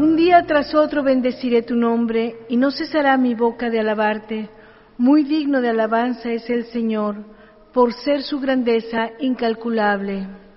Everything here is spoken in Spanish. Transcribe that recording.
Un día tras otro bendeciré tu nombre y no cesará mi boca de alabarte. Muy digno de alabanza es el Señor, por ser su grandeza incalculable.